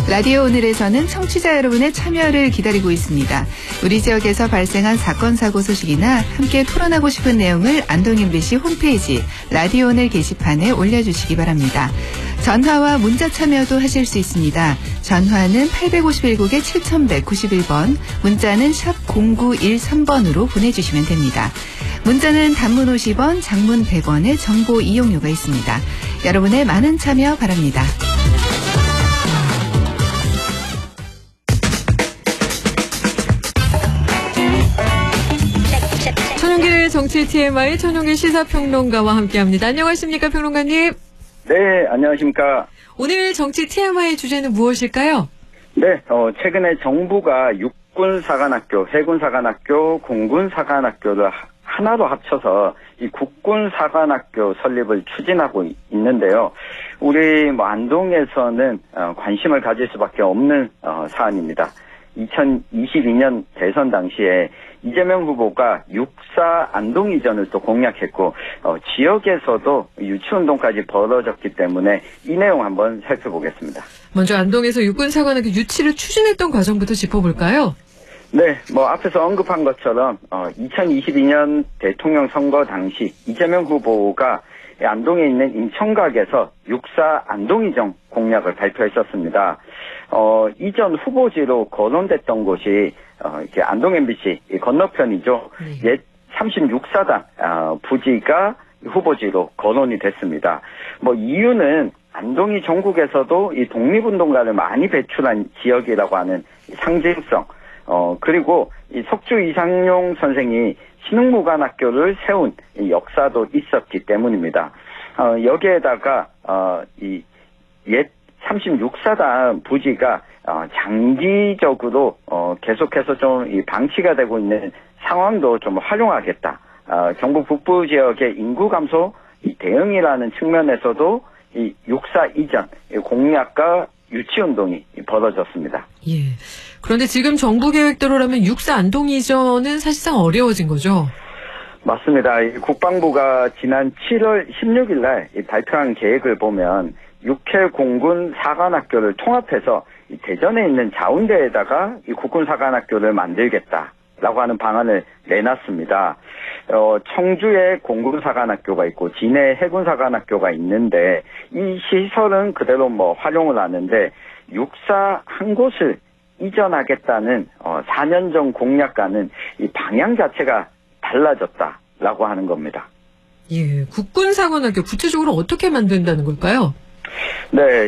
라디오 오늘에서는 청취자 여러분의 참여를 기다리고 있습니다. 우리 지역에서 발생한 사건 사고 소식이나 함께 토론하고 싶은 내용을 안동 MBC 홈페이지 라디오 오늘 게시판에 올려주시기 바랍니다. 전화와 문자 참여도 하실 수 있습니다. 전화는 851국에 7191번, 문자는 샵 0913번으로 보내주시면 됩니다. 문자는 단문 50원, 장문 100원의 정보 이용료가 있습니다. 여러분의 많은 참여 바랍니다. 천용길 정치 TMI 천용길 시사평론가와 함께합니다. 안녕하십니까 평론가님? 네, 안녕하십니까. 오늘 정치 TMI 주제는 무엇일까요? 네, 최근에 정부가 육군사관학교, 해군사관학교, 공군사관학교를 하나로 합쳐서 이 국군사관학교 설립을 추진하고 있는데요. 우리 안동에서는 관심을 가질 수밖에 없는 사안입니다. 2022년 대선 당시에 이재명 후보가 육사 안동 이전을 또 공약했고 지역에서도 유치운동까지 벌어졌기 때문에 이 내용 한번 살펴보겠습니다. 먼저 안동에서 육군사관학교 유치를 추진했던 과정부터 짚어볼까요? 네, 앞에서 언급한 것처럼 2022년 대통령 선거 당시 이재명 후보가 안동에 있는 인천각에서 육사 안동이전 공약을 발표했었습니다. 이전 후보지로 거론됐던 곳이 이렇게 안동 MBC 건너편이죠. 옛 36사단 부지가 후보지로 거론이 됐습니다. 이유는 안동이 전국에서도 이 독립운동가를 많이 배출한 지역이라고 하는 상징성, 그리고 이 석주 이상용 선생이 신흥무관학교를 세운 역사도 있었기 때문입니다. 여기에다가 이 옛 36사단 부지가 장기적으로 계속해서 좀 이 방치가 되고 있는 상황도 좀 활용하겠다. 경북 북부 지역의 인구 감소 대응이라는 측면에서도 이 육사 이전 공약과 유치운동이 벌어졌습니다. 예. 그런데 지금 정부 계획대로라면 육사 안동 이전은 사실상 어려워진 거죠? 맞습니다. 국방부가 지난 7월 16일 날 발표한 계획을 보면 육해 공군 사관학교를 통합해서 대전에 있는 자운대에다가 이 국군 사관학교를 만들겠다라고 하는 방안을 내놨습니다. 청주에 공군 사관학교가 있고 진해에 해군 사관학교가 있는데 이 시설은 그대로 활용을 하는데 육사 한 곳을 이전하겠다는 4년 전 공약과는 이 방향 자체가 달라졌다라고 하는 겁니다. 예, 국군 사관학교 구체적으로 어떻게 만든다는 걸까요? 네,